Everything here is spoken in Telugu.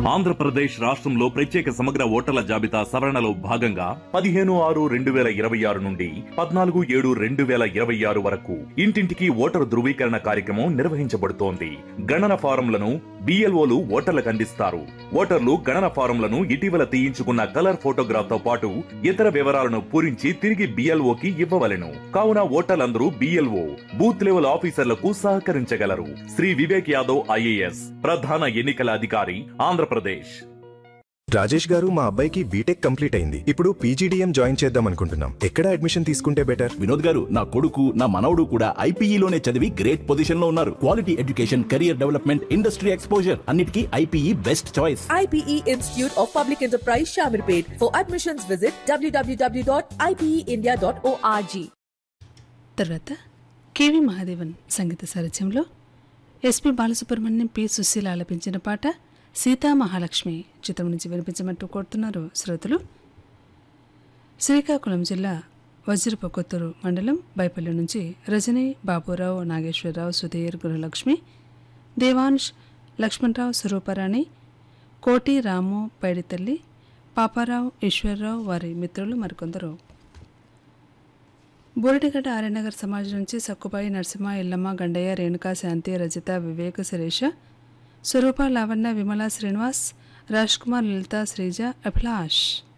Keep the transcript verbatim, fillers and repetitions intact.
ఆంధ్రప్రదేశ్ రాష్ట్రంలో ప్రత్యేక సమగ్ర ఓటర్ల జాబితా సవరణలో భాగంగా పదిహేను ఆరు రెండు వేల ఇరవై ఆరు నుండి పద్నాలుగు ఏడు రెండు వేల ఇరవై ఆరు వరకు ఇంటింటికి ఓటరు ధృవీకరణ కార్యక్రమం నిర్వహించబడుతోంది. గణన ఫారంలను బిఎల్ఓలు ఓటర్లకు అందిస్తారు. ఓటర్లు గణన ఫారంలను ఇటీవల తీయించుకున్న కలర్ ఫోటోగ్రాఫ్ తో పాటు ఇతర వివరాలను పూరించి తిరిగి బిఎల్ఓకి ఇవ్వవలెను. కావున ఓటర్లందరూ బిఎల్ఓ బూత్ లెవెల్ ఆఫీసర్లకు సహకరించగలరు. శ్రీ వివేక్ యాదవ్ ఐఏఎస్ ప్రధాన ఎన్నికల అధికారి, ఆంధ్రప్రదేశ్. రాజేష్ గారు, మా అబ్బాయికి బీటెక్ కంప్లీట్ అయింది. ఇప్పుడు పీజీడీఎం జాయిన్ చేద్దాం అనుకుంటున్నాం. ఎక్కడ అడ్మిషన్ తీసుకుంటే బెటర్? వినోద్ గారు, నా కొడుకు నా మనవడు కూడా ఐపీఈలోనే చదివి గ్రేట్ పొజిషన్ లో ఉన్నారు. Quality education, career development, industry exposure అన్నిటికీ IPE best choice. IPE institute of public enterprise Shamirpet. For admissions visit W W W dot I P E India dot O R G. తర్వాత కేవి మహాదేవన్ సంగీత సారథ్యంలో ఎస్పి బాలసుబ్రహ్మణ్యం, పి సుశీల ఆలపించిన పాట సీతా మహాలక్ష్మి చిత్రం నుంచి వినిపించమంటూ కోరుతున్నారు శ్రోతలు. శ్రీకాకుళం జిల్లా వజ్రపకొత్తూరు మండలం బైపల్లి నుంచి రజనీ, బాబురావు, నాగేశ్వరరావు, సుధీర్, గృహలక్ష్మి, దేవాంశ్, లక్ష్మణరావు, స్వరూపరాణి, కోటి, రాము, పైడితల్లి, పాపారావు, ఈశ్వర్రావు, వారి మిత్రులు మరికొందరు. బోరిటిగడ్డ ఆర్యనగర్ సమాజం నుంచి సక్కుబాయి, నరసింహ, ఎల్లమ్మ, గండయ్య, రేణుకా, శాంతి, రజిత, వివేక, సురేష, స్వరూప, లావణ్య, విమల, శ్రీనివాస్, రాజ్ కుమార్, లలిత, శ్రీజ, అభిలాష్.